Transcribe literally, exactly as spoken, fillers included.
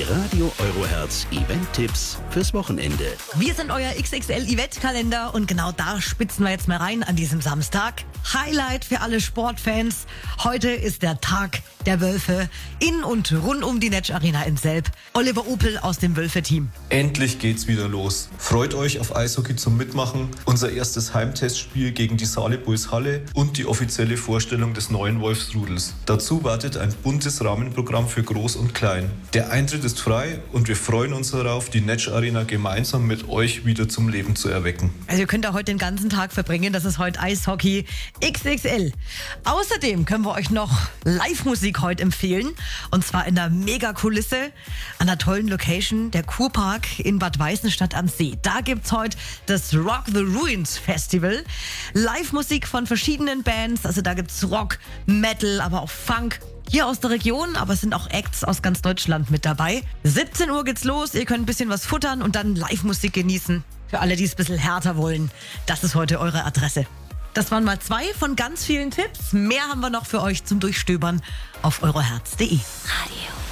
Radio Eurohertz Event-Tipps fürs Wochenende. Wir sind euer X X L-Event-Kalender und genau da spitzen wir jetzt mal rein an diesem Samstag. Highlight für alle Sportfans. Heute ist der Tag der Wölfe in und rund um die Netsch Arena in Selb. Oliver Opel aus dem Wölfe-Team. Endlich geht's wieder los. Freut euch auf Eishockey zum Mitmachen, unser erstes Heimtestspiel gegen die Saale Bulls Halle und die offizielle Vorstellung des neuen Wolfsrudels. Dazu wartet ein buntes Rahmenprogramm für Groß und Klein. Der Eintritt ist frei und wir freuen uns darauf, die Netsch Arena gemeinsam mit euch wieder zum Leben zu erwecken. Also ihr könnt da heute den ganzen Tag verbringen. Das ist heute Eishockey X X L. Außerdem können wir euch noch Live-Musik heute empfehlen. Und zwar in einer Mega-Kulisse an einer tollen Location, der Kurpark in Bad Weißenstadt am See. Da gibt's heute das Rock the Ruins Festival. Live-Musik von verschiedenen Bands. Also da gibt's Rock, Metal, aber auch Funk. Hier aus der Region, aber es sind auch Acts aus ganz Deutschland mit dabei. siebzehn Uhr geht's los, ihr könnt ein bisschen was futtern und dann Live-Musik genießen. Für alle, die es ein bisschen härter wollen, das ist heute eure Adresse. Das waren mal zwei von ganz vielen Tipps. Mehr haben wir noch für euch zum Durchstöbern auf euroherz punkt de. Radio